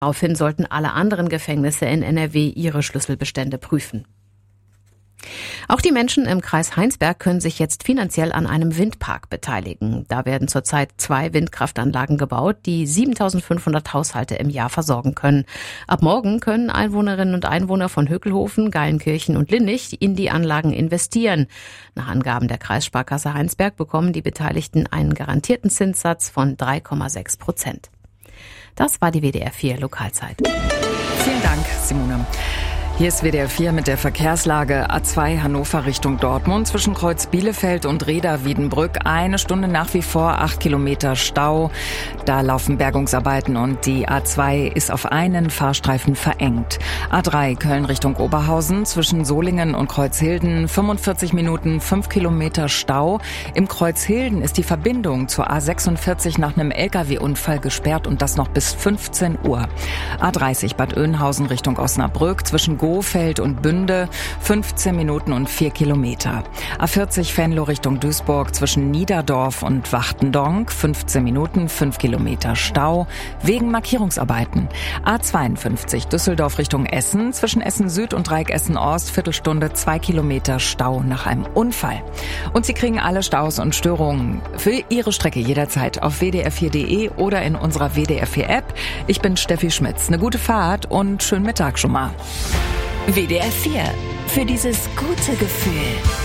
Daraufhin sollten alle anderen Gefängnisse in NRW ihre Schlüsselbestände prüfen. Auch die Menschen im Kreis Heinsberg können sich jetzt finanziell an einem Windpark beteiligen. Da werden zurzeit 2 Windkraftanlagen gebaut, die 7.500 Haushalte im Jahr versorgen können. Ab morgen können Einwohnerinnen und Einwohner von Höckelhofen, Geilenkirchen und Linnich in die Anlagen investieren. Nach Angaben der Kreissparkasse Heinsberg bekommen die Beteiligten einen garantierten Zinssatz von 3,6%. Das war die WDR 4 Lokalzeit. Vielen Dank, Simone. Hier ist WDR 4 mit der Verkehrslage. A2 Hannover Richtung Dortmund zwischen Kreuz Bielefeld und Reda-Wiedenbrück. 1 Stunde nach wie vor, 8 Kilometer Stau. Da laufen Bergungsarbeiten und die A2 ist auf einen Fahrstreifen verengt. A3 Köln Richtung Oberhausen zwischen Solingen und Kreuzhilden. 45 Minuten, 5 Kilometer Stau. Im Kreuzhilden ist die Verbindung zur A46 nach einem LKW-Unfall gesperrt und das noch bis 15 Uhr. A30 Bad Oeynhausen Richtung Osnabrück zwischen Gohfeld und Bünde, 15 Minuten und 4 Kilometer. A40 Venlo Richtung Duisburg zwischen Niederdorf und Wachtendonk, 15 Minuten, 5 Kilometer Stau, wegen Markierungsarbeiten. A52 Düsseldorf Richtung Essen, zwischen Essen Süd und Dreieck Essen Ost, Viertelstunde, 2 Kilometer Stau nach einem Unfall. Und Sie kriegen alle Staus und Störungen für Ihre Strecke jederzeit auf wdr4.de oder in unserer WDR 4 App. Ich bin Steffi Schmitz. Eine gute Fahrt und schönen Mittag schon mal. WDR 4. Für dieses gute Gefühl.